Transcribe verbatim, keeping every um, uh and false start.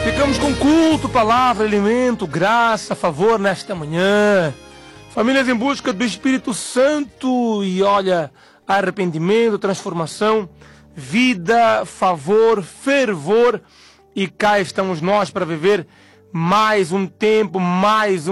Ficamos com culto, palavra, alimento, graça, favor nesta manhã. Famílias em busca do Espírito Santo e olha, arrependimento, transformação, vida, favor, fervor. E cá estamos nós para viver mais um tempo, mais um